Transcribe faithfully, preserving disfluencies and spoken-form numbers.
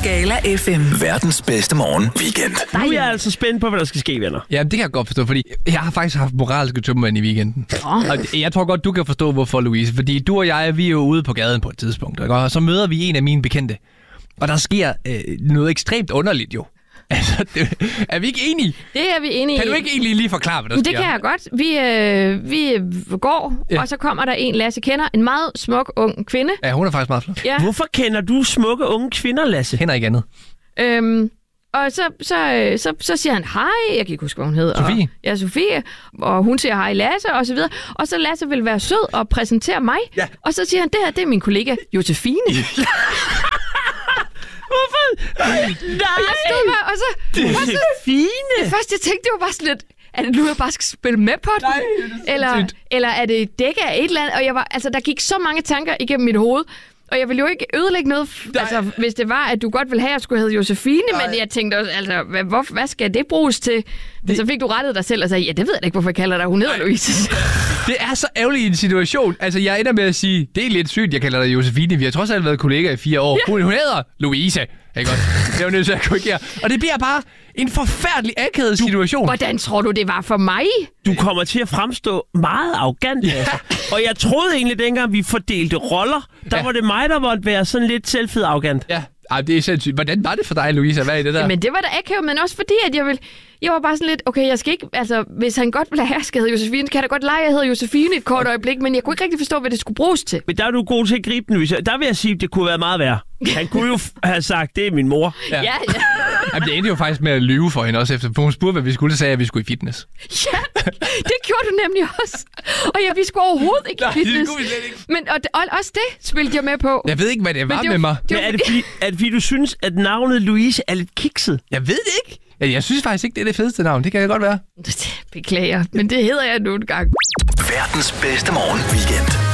Skala F M. Verdens bedste morgen weekend. Nu er jeg altså spændt på, hvad der skal ske, venner. Ja, det kan jeg godt forstå, fordi jeg har faktisk haft moralske tømmermænd i weekenden. Oh. Og jeg tror godt, du kan forstå, hvorfor, Louise. Fordi du og jeg, vi er jo ude på gaden på et tidspunkt, ikke? Og så møder vi en af mine bekendte. Og der sker øh, noget ekstremt underligt jo. Altså, det, er vi ikke enige? Det er vi enige i. Kan du ikke egentlig lige forklare, hvad der det sker? Det kan jeg godt. Vi, øh, vi går, ja. Og så kommer der en, Lasse kender, en meget smuk ung kvinde. Ja, hun er faktisk meget flot. Ja. Hvorfor kender du smukke unge kvinder, Lasse? Kender ikke andet. Øhm, og så, så, så, så siger han hej, jeg kan ikke huske, hvad hun hedder. Sofie. Og, ja, Sofie. Og hun siger hej, Lasse, og så videre. Og så Lasse vil være sød og præsentere mig. Ja. Og så siger han, det her, det er min kollega, Josefine. Hvorfor? Nej! Og jeg stod bare, og så... Det er så, fine! Det første, jeg tænkte, det var bare sådan lidt... Er det nu, jeg bare skal spille med på den? Nej, eller, eller er det dække af et eller andet? Og jeg var, altså, der gik så mange tanker igennem mit hoved. Og jeg ville jo ikke ødelægge noget, altså, hvis det var, at du godt ville have, at jeg skulle hedde Josefine. Nej. Men jeg tænkte også, altså, hvad, hvor, hvad skal det bruges til? Men så fik du rettet dig selv og sagde, ja, det ved jeg ikke, hvorfor jeg kalder dig. Hun hedder Louise. Det er så ærgerligt i en situation. Altså, jeg ender med at sige, det er lidt sygt, jeg kalder dig Josefine. Vi har trods alt været kollegaer i fire år. Ja. Hun, hun hedder Louise. Ikke godt? Det er jo nødt til at korrigere. Og det bliver bare en forfærdelig akavet situation. Hvordan tror du, det var for mig? Du kommer til at fremstå meget arrogant, ja. Altså. Og jeg troede egentlig, dengang vi fordelte roller, der ja. var det mig, der måtte være sådan lidt selvfed arrogant. Ja, ej, det er sindssygt. Hvordan var det for dig, Louise, at være i det der? Men det var da akavet, men også fordi, at jeg vil... Jeg var bare sådan lidt, okay, jeg skal ikke... Altså, hvis han godt vil have, at jeg skal hedde Josefine, kan jeg da godt lege, at jeg hedder Josefine et kort øjeblik, men jeg kunne ikke rigtig forstå, hvad det skulle bruges til. Men der er du god til at gribe den, Louise. Der vil jeg sige, at det kunne være meget værre. Han kunne jo have sagt, det er min mor. Ja, ja. ja. Jamen, det endte jo faktisk med at lyve for hende også, efter hun spurgte, hvad vi skulle, sagde, at vi skulle i fitness. Ja, det gjorde du nemlig også. Og ja, vi skulle overhovedet ikke i fitness. Nej, det skulle vi ikke. Men og, og også det spilte jeg med på. Jeg ved ikke, hvad det var det med mig. Det Men er det, fordi, er det fordi, du synes, at navnet Louise er lidt kikset? Jeg ved det ikke. Ja, jeg synes faktisk ikke, det er det fedeste navn. Det kan jeg godt være. Beklager, men det hedder jeg nu en gang. Verdens bedste morgen weekend.